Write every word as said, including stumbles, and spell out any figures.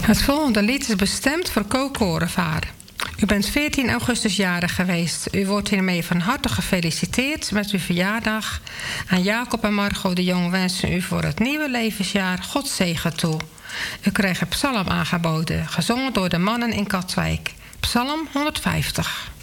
Het volgende lied is bestemd voor Co Korevaar. U bent veertien augustus jarig geweest. U wordt hiermee van harte gefeliciteerd met uw verjaardag. Aan Jacob en Margot de Jong wensen u voor het nieuwe levensjaar God zegen toe. U krijgt een psalm aangeboden, gezongen door de mannen in Katwijk. Psalm honderdvijftig.